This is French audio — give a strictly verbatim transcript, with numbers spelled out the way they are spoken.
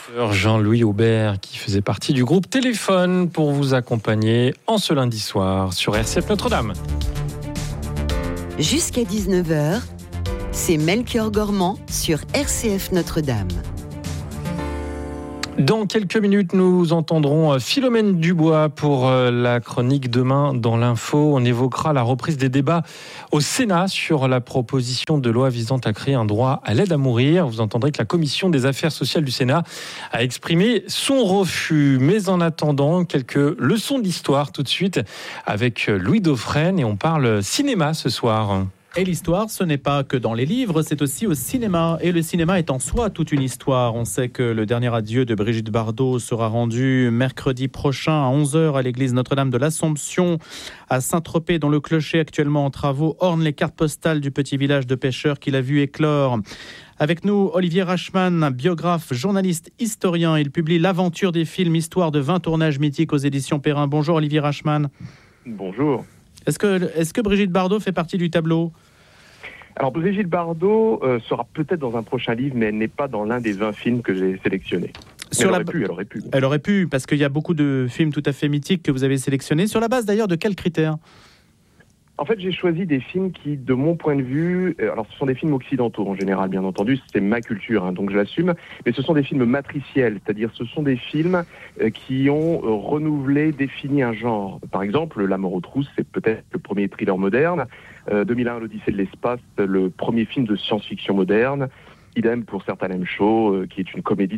Jean-Louis Aubert qui faisait partie du groupe Téléphone pour vous accompagner en ce lundi soir sur R C F Notre-Dame. Jusqu'à dix-neuf heures, c'est Melchior Gormand sur R C F Notre-Dame. Dans quelques minutes, nous entendrons Philomène Dubois pour la chronique Demain dans l'info. On évoquera la reprise des débats au Sénat sur la proposition de loi visant à créer un droit à l'aide à mourir. Vous entendrez que la commission des affaires sociales du Sénat a exprimé son refus. Mais en attendant, quelques leçons d'histoire tout de suite avec Louis Dauphren et on parle cinéma ce soir. Et l'histoire, ce n'est pas que dans les livres, c'est aussi au cinéma. Et le cinéma est en soi toute une histoire. On sait que le dernier adieu de Brigitte Bardot sera rendu mercredi prochain à onze heures à l'église Notre-Dame de l'Assomption à Saint-Tropez, dont le clocher actuellement en travaux orne les cartes postales du petit village de pêcheurs qu'il a vu éclore. Avec nous, Olivier Rachman, biographe, journaliste, historien. Il publie L'aventure des films, histoire de vingt tournages mythiques aux éditions Perrin. Bonjour Olivier Rachman. Bonjour. Est-ce que, est-ce que Brigitte Bardot fait partie du tableau ? Alors Brigitte Bardot euh, sera peut-être dans un prochain livre, mais elle n'est pas dans l'un des vingt films que j'ai sélectionnés. Sur elle, la... aurait pu, elle aurait pu. Elle aurait pu, parce qu'il y a beaucoup de films tout à fait mythiques que vous avez sélectionnés. Sur la base d'ailleurs de quels critères ? En fait, j'ai choisi des films qui, de mon point de vue, euh, alors ce sont des films occidentaux en général, bien entendu, c'est ma culture, hein, donc je l'assume, mais ce sont des films matriciels, c'est-à-dire ce sont des films euh, qui ont euh, renouvelé, défini un genre. Par exemple, La mort aux trousses, c'est peut-être le premier thriller moderne, euh, deux mille un, L'Odyssée de l'espace, le premier film de science-fiction moderne, idem pour Certain Show, euh, qui est une comédie